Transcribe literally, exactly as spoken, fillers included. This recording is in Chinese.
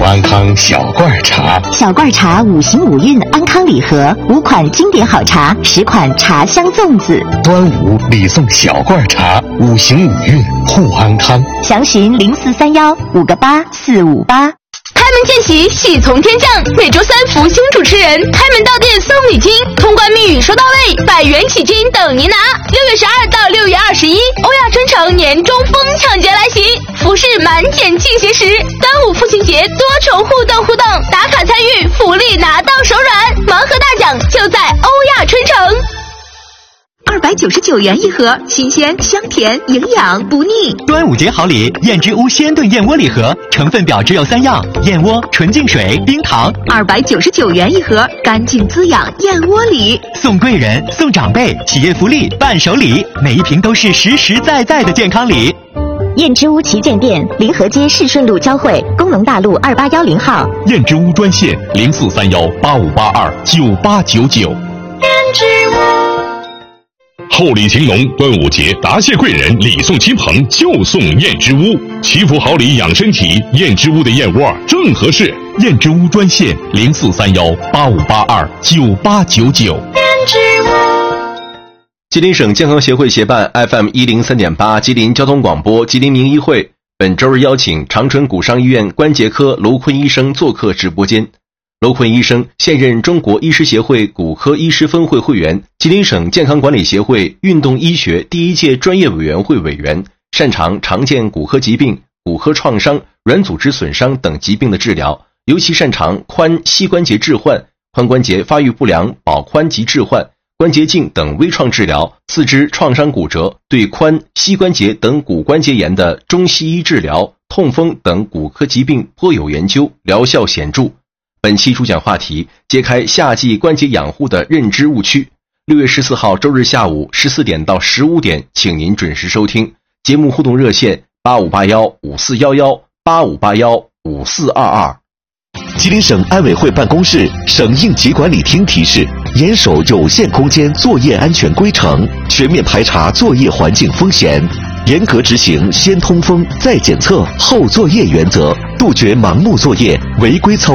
安康小罐茶， 小罐茶五行五运安康礼盒，五款经典好茶，十款茶香粽子。 端午礼送小罐茶，五行五运护安康。 详询零四三幺五个八四五八。 开门见喜，喜从天降。每周三福星主持人开门到店送礼金，通关密语说到位，百元起金等您拿。六月十二到六月二十一，欧亚春城年中疯抢节来袭，服饰满减庆鞋时，端午父亲节多重互动互动，打卡参与，福利拿到手软，盲盒大奖就在欧亚春城。 二百九十九元一盒，新鲜香甜，营养不腻。 端午节好礼，燕之屋鲜炖燕窝礼盒，成分表只有三样：燕窝、纯净水、冰糖。 二百九十九元一盒，干净滋养燕窝礼， 送贵人、送长辈，企业福利、伴手礼，每一瓶都是实实在在的健康礼。 燕之屋旗舰店，临河街市顺路交汇，工农大路二八幺零号。 燕之屋专线零四三幺八五八二九八九九。 燕之屋。 厚礼情浓，端午节答谢贵人，礼送亲朋就送燕之屋，祈福好礼养身体，燕之屋的燕窝正合适。燕之屋专线零四三幺八五八二九八九九。 燕之屋。 吉林省健康协会协办 F M 一零三点八吉林交通广播吉林名医会本周日邀请长春古商医院关节科娄坤医生做客直播间。娄坤医生现任中国医师协会骨科医师分会会员，吉林省健康管理协会运动医学第一届专业委员会委员，擅长常见骨科疾病、骨科创伤、软组织损伤等疾病的治疗，尤其擅长髋膝关节置换、髋关节发育不良、保髋及置换、关节镜等微创治疗，四肢创伤骨折、对髋、膝关节等骨关节炎的中西医治疗、痛风等骨科疾病颇有研究，疗效显著。本期主讲话题：揭开夏季关节养护的认知误区。六月十四号周日下午十四点到十五点，请您准时收听。节目互动热线八五八幺五四幺幺八五八幺五四二二。 吉林省安委会办公室、省应急管理厅提示：严守有限空间作业安全规程，全面排查作业环境风险，严格执行先通风再检测后作业原则，杜绝盲目作业、违规操